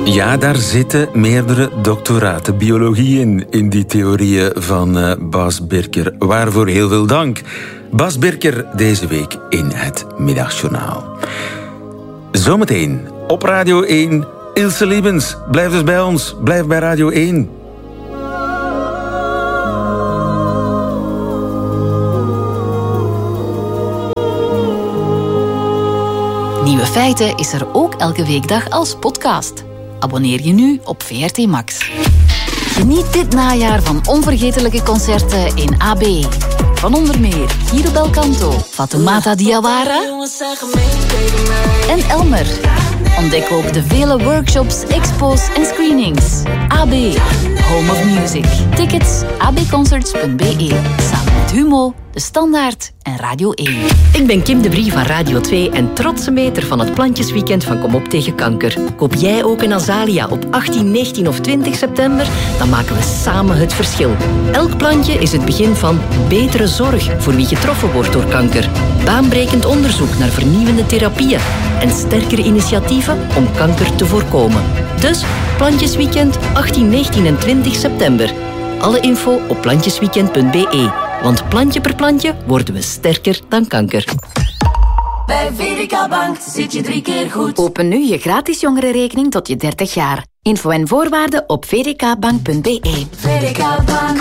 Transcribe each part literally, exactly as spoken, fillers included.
Ja, daar zitten meerdere doctoraten biologie in, in die theorieën van uh, Bas Birker. Waarvoor heel veel dank. Bas Birker deze week in het Middagjournaal. Zometeen op Radio één, Ilse Liebens. Blijf dus bij ons, blijf bij Radio één. Nieuwe Feiten is er ook elke weekdag als podcast. Abonneer je nu op V R T Max. Geniet dit najaar van onvergetelijke concerten in A B. Van onder meer Guido Belcanto, Fatoumata Diawara en Elmer. Ontdek ook de vele workshops, expos en screenings. A B, Home of Music. Tickets a b concerts punt b e. Samen met Humo, De Standaard en Radio één. Ik ben Kim de Brie van Radio twee en trotse meter van het Plantjesweekend van Kom op tegen kanker. Koop jij ook een azalea op achttien, negentien of twintig september? Dan maken we samen het verschil. Elk plantje is het begin van betere zorg voor wie getroffen wordt door kanker. Baanbrekend onderzoek naar vernieuwende therapieën en sterkere initiatieven om kanker te voorkomen. Dus Plantjesweekend achttien, negentien en twintig september. Alle info op plantjesweekend punt b e. Want plantje per plantje worden we sterker dan kanker. Bij V D K Bank zit je drie keer goed. Open nu je gratis jongerenrekening tot je dertig jaar. Info en voorwaarden op v d k bank punt b e. V D K Bank.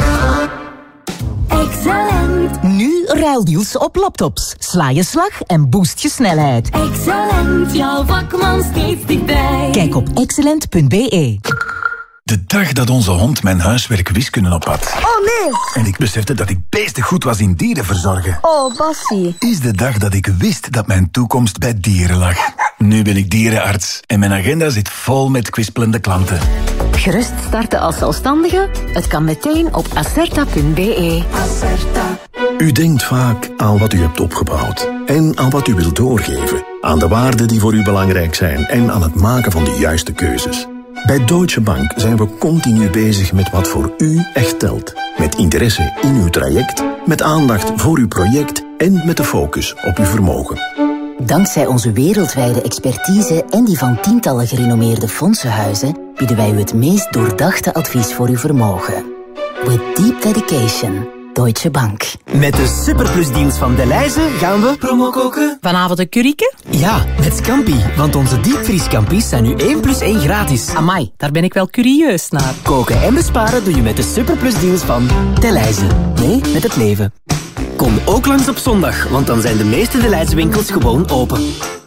Excellent. Nu ruildeals op laptops. Sla je slag en boost je snelheid. Excellent. Jouw vakman steeds dichtbij. Kijk op excellent punt b e. De dag dat onze hond mijn huiswerk wiskunde op had. Oh nee! En ik besefte dat ik beestig goed was in dieren verzorgen. Oh, Bassie. Is de dag dat ik wist dat mijn toekomst bij dieren lag. Nu ben ik dierenarts en mijn agenda zit vol met kwispelende klanten. Gerust starten als zelfstandige? Het kan meteen op acerta punt b e. Acerta. U denkt vaak aan wat u hebt opgebouwd en aan wat u wilt doorgeven. Aan de waarden die voor u belangrijk zijn en aan het maken van de juiste keuzes. Bij Deutsche Bank zijn we continu bezig met wat voor u echt telt. Met interesse in uw traject, met aandacht voor uw project en met de focus op uw vermogen. Dankzij onze wereldwijde expertise en die van tientallen gerenommeerde fondsenhuizen bieden wij u het meest doordachte advies voor uw vermogen. With deep dedication. Deutsche Bank. Met de superplusdeals van Delhaize gaan we promo koken. Vanavond een curryke? Ja, met Scampi. Want onze diepvriescampis zijn nu één plus één gratis. Amai, daar ben ik wel curieus naar. Koken en besparen doe je met de superplusdeals van Delhaize. Nee, met het leven. Kom ook langs op zondag, want dan zijn de meeste Delhaize winkels gewoon open.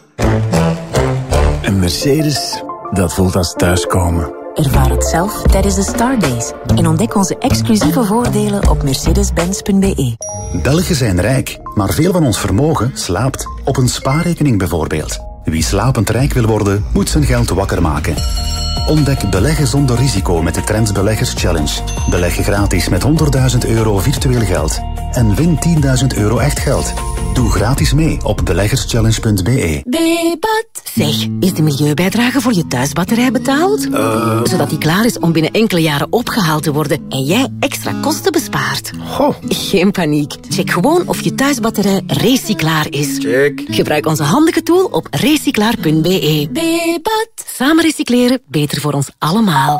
Een Mercedes, dat voelt als thuiskomen. Ervaar het zelf tijdens de Star Days en ontdek onze exclusieve voordelen op mercedes benz punt b e. Belgen zijn rijk, maar veel van ons vermogen slaapt op een spaarrekening bijvoorbeeld. Wie slapend rijk wil worden, moet zijn geld wakker maken. Ontdek beleggen zonder risico met de Trends Beleggers Challenge. Beleg gratis met honderdduizend euro virtueel geld en win tienduizend euro echt geld. Doe gratis mee op beleggerschallenge punt b e. Debat. Zeg, is de milieubijdrage voor je thuisbatterij betaald? Uh... Zodat die klaar is om binnen enkele jaren opgehaald te worden en jij extra kosten bespaart. Goh. Geen paniek. Check gewoon of je thuisbatterij recyclaar is. Check. Gebruik onze handige tool op recyclaar punt b e. Debat. Samen recycleren, beter voor ons allemaal.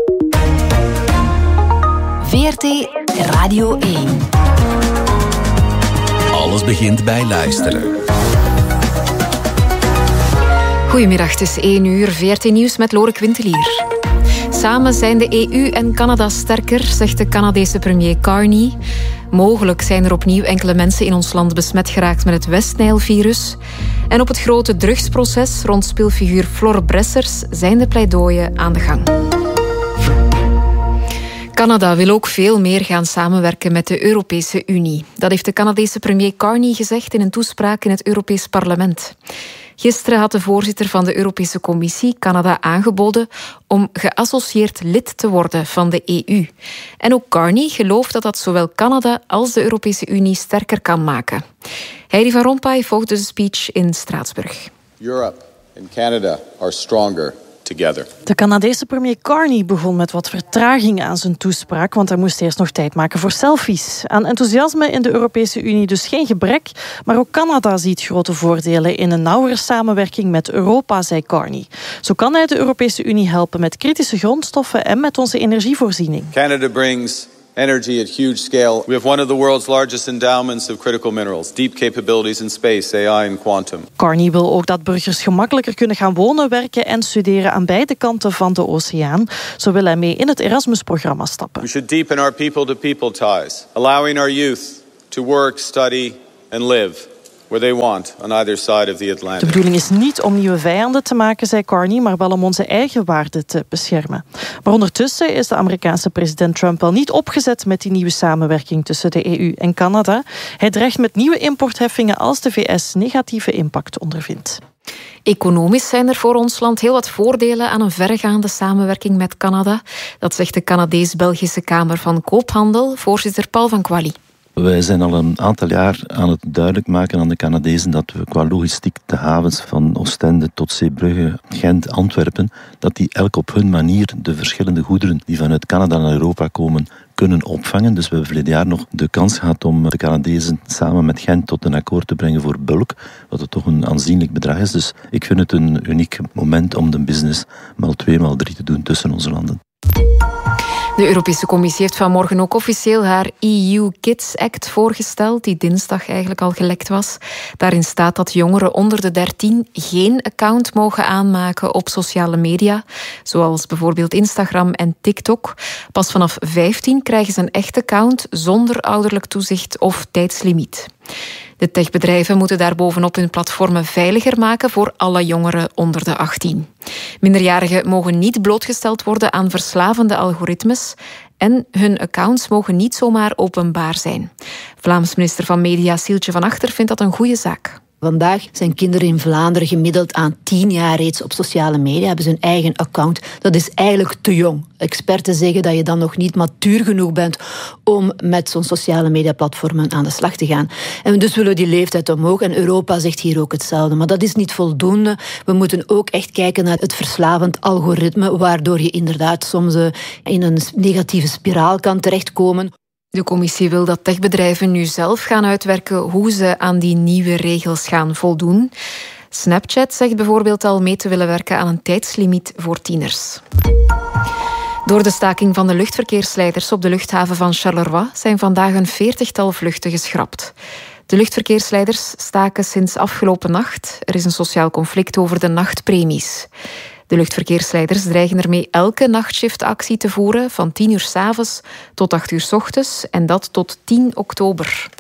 V R T Radio één. Alles begint bij luisteren. Goedemiddag, het is één uur. V R T Nieuws met Lore Quintelier. Samen zijn de E U en Canada sterker, zegt de Canadese premier Carney. Mogelijk zijn er opnieuw enkele mensen in ons land besmet geraakt met het West-Nijl-virus. En op het grote drugsproces rond speelfiguur Flor Bressers zijn de pleidooien aan de gang. Canada wil ook veel meer gaan samenwerken met de Europese Unie. Dat heeft de Canadese premier Carney gezegd in een toespraak in het Europees Parlement. Gisteren had de voorzitter van de Europese Commissie Canada aangeboden om geassocieerd lid te worden van de E U. En ook Carney gelooft dat dat zowel Canada als de Europese Unie sterker kan maken. Heidi van Rompuy volgde de speech in Straatsburg. Europe and Canada are stronger together. De Canadese premier Carney begon met wat vertraging aan zijn toespraak, want hij moest eerst nog tijd maken voor selfies. Aan enthousiasme in de Europese Unie dus geen gebrek, maar ook Canada ziet grote voordelen in een nauwere samenwerking met Europa, zei Carney. Zo kan hij de Europese Unie helpen met kritische grondstoffen en met onze energievoorziening. Canada brings energy at huge scale. We have one of the world's largest endowments of critical minerals, deep capabilities in space, A I and quantum. Carney wil ook dat burgers gemakkelijker kunnen gaan wonen, werken en studeren aan beide kanten van de oceaan. Zo wil hij mee in het Erasmus-programma stappen. We should deepen our people-to-people ties, allowing our youth to work, study and live where they want on either side of the Atlantic. De bedoeling is niet om nieuwe vijanden te maken, zei Carney, maar wel om onze eigen waarden te beschermen. Maar ondertussen is de Amerikaanse president Trump wel niet opgezet met die nieuwe samenwerking tussen de E U en Canada. Hij dreigt met nieuwe importheffingen als de V S negatieve impact ondervindt. Economisch zijn er voor ons land heel wat voordelen aan een verregaande samenwerking met Canada. Dat zegt de Canadees-Belgische Kamer van Koophandel, voorzitter Paul van Quali. Wij zijn al een aantal jaar aan het duidelijk maken aan de Canadezen dat we qua logistiek de havens van Oostende tot Zeebrugge, Gent, Antwerpen, dat die elk op hun manier de verschillende goederen die vanuit Canada naar Europa komen kunnen opvangen. Dus we hebben verleden jaar nog de kans gehad om de Canadezen samen met Gent tot een akkoord te brengen voor bulk, wat het toch een aanzienlijk bedrag is. Dus ik vind het een uniek moment om de business maal twee, maal drie te doen tussen onze landen. De Europese Commissie heeft vanmorgen ook officieel haar E U Kids Act voorgesteld, die dinsdag eigenlijk al gelekt was. Daarin staat dat jongeren onder de dertien geen account mogen aanmaken op sociale media, zoals bijvoorbeeld Instagram en TikTok. Pas vanaf vijftien krijgen ze een echt account zonder ouderlijk toezicht of tijdslimiet. De techbedrijven moeten daarbovenop hun platformen veiliger maken voor alle jongeren onder de achttien. Minderjarigen mogen niet blootgesteld worden aan verslavende algoritmes en hun accounts mogen niet zomaar openbaar zijn. Vlaams minister van Media Sieltje van Achter vindt dat een goede zaak. Vandaag zijn kinderen in Vlaanderen gemiddeld aan tien jaar reeds op sociale media, hebben ze hun eigen account. Dat is eigenlijk te jong. Experten zeggen dat je dan nog niet matuur genoeg bent om met zo'n sociale mediaplatformen aan de slag te gaan. En dus willen we die leeftijd omhoog. En Europa zegt hier ook hetzelfde. Maar dat is niet voldoende. We moeten ook echt kijken naar het verslavend algoritme, waardoor je inderdaad soms in een negatieve spiraal kan terechtkomen. De commissie wil dat techbedrijven nu zelf gaan uitwerken hoe ze aan die nieuwe regels gaan voldoen. Snapchat zegt bijvoorbeeld al mee te willen werken aan een tijdslimiet voor tieners. Door de staking van de luchtverkeersleiders op de luchthaven van Charleroi zijn vandaag een veertigtal vluchten geschrapt. De luchtverkeersleiders staken sinds afgelopen nacht. Er is een sociaal conflict over de nachtpremies. De luchtverkeersleiders dreigen ermee elke nachtshiftactie te voeren van tien uur 's avonds tot acht uur 's ochtends en dat tot tien oktober.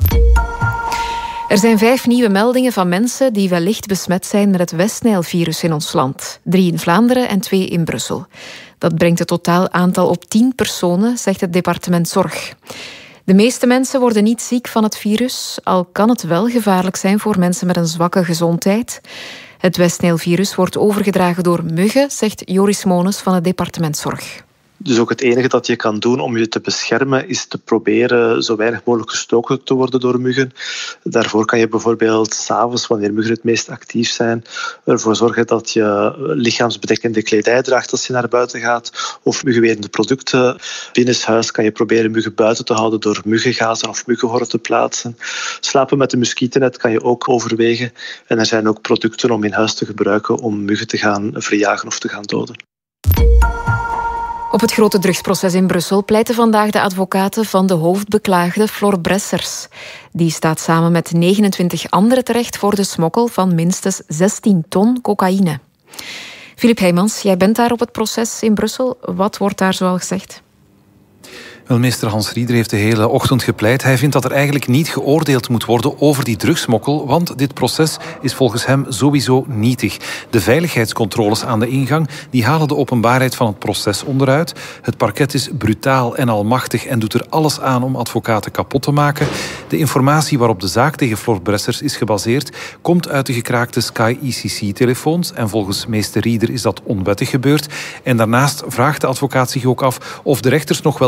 Er zijn vijf nieuwe meldingen van mensen die wellicht besmet zijn met het Westnijlvirus in ons land. Drie in Vlaanderen en twee in Brussel. Dat brengt het totaal aantal op tien personen, zegt het departement Zorg. De meeste mensen worden niet ziek van het virus, al kan het wel gevaarlijk zijn voor mensen met een zwakke gezondheid. Het Westnijlvirus wordt overgedragen door muggen, zegt Joris Mones van het departement Zorg. Dus ook het enige dat je kan doen om je te beschermen is te proberen zo weinig mogelijk gestoken te worden door muggen. Daarvoor kan je bijvoorbeeld 's avonds, wanneer muggen het meest actief zijn, ervoor zorgen dat je lichaamsbedekkende kledij draagt als je naar buiten gaat. Of muggenwerende producten. Binnenshuis kan je proberen muggen buiten te houden door muggengazen of muggenhorden te plaatsen. Slapen met een muskietennet kan je ook overwegen. En er zijn ook producten om in huis te gebruiken om muggen te gaan verjagen of te gaan doden. Op het grote drugsproces in Brussel pleiten vandaag de advocaten van de hoofdbeklaagde Flor Bressers. Die staat samen met negenentwintig anderen terecht voor de smokkel van minstens zestien ton cocaïne. Filip Heijmans, jij bent daar op het proces in Brussel. Wat wordt daar zoal gezegd? Wel, meester Hans Rieder heeft de hele ochtend gepleit. Hij vindt dat er eigenlijk niet geoordeeld moet worden over die drugsmokkel, want dit proces is volgens hem sowieso nietig. De veiligheidscontroles aan de ingang die halen de openbaarheid van het proces onderuit. Het parket is brutaal en almachtig en doet er alles aan om advocaten kapot te maken. De informatie waarop de zaak tegen Flor Bressers is gebaseerd komt uit de gekraakte Sky E C C-telefoons en volgens meester Rieder is dat onwettig gebeurd. En daarnaast vraagt de advocaat zich ook af of de rechters nog wel eerlijk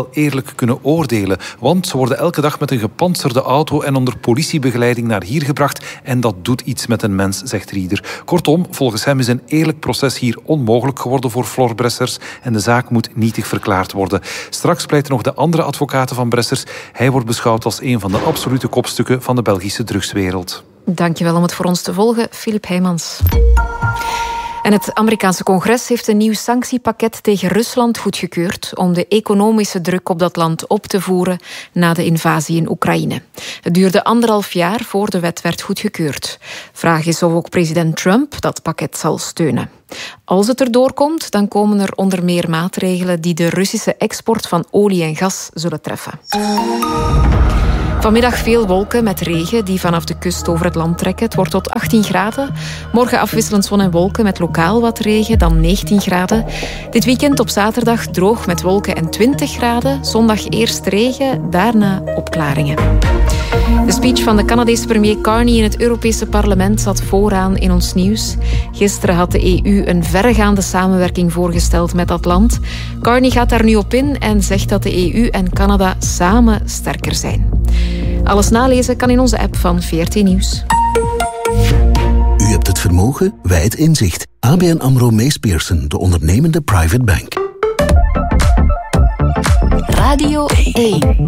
onafhankelijk kunnen oordelen. Want ze worden elke dag met een gepantserde auto en onder politiebegeleiding naar hier gebracht. En dat doet iets met een mens, zegt Rieder. Kortom, volgens hem is een eerlijk proces hier onmogelijk geworden voor Flor Bressers. En de zaak moet nietig verklaard worden. Straks pleiten nog de andere advocaten van Bressers. Hij wordt beschouwd als een van de absolute kopstukken van de Belgische drugswereld. Dankjewel om het voor ons te volgen, Filip Heijmans. En het Amerikaanse congres heeft een nieuw sanctiepakket tegen Rusland goedgekeurd om de economische druk op dat land op te voeren na de invasie in Oekraïne. Het duurde anderhalf jaar voor de wet werd goedgekeurd. Vraag is of ook president Trump dat pakket zal steunen. Als het erdoor komt, dan komen er onder meer maatregelen die de Russische export van olie en gas zullen treffen. Vanmiddag veel wolken met regen die vanaf de kust over het land trekken. Het wordt tot achttien graden. Morgen afwisselend zon en wolken met lokaal wat regen, dan negentien graden. Dit weekend op zaterdag droog met wolken en twintig graden. Zondag eerst regen, daarna opklaringen. De speech van de Canadese premier Carney in het Europese parlement zat vooraan in ons nieuws. Gisteren had de E U een verregaande samenwerking voorgesteld met dat land. Carney gaat daar nu op in en zegt dat de E U en Canada samen sterker zijn. Alles nalezen kan in onze app van V R T Nieuws. U hebt het vermogen, wij het inzicht. A B N AMRO Mees Pierson, de ondernemende private bank. Radio één.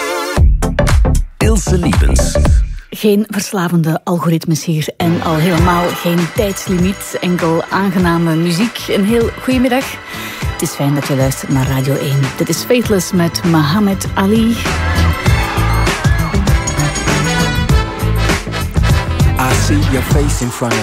Ilse Liebens. Geen verslavende algoritmes hier en al helemaal geen tijdslimiet. Enkel aangename muziek. Een heel goedemiddag. Het is fijn dat je luistert naar Radio één. Dit is Faithless met Muhammad Ali. I see your face in front of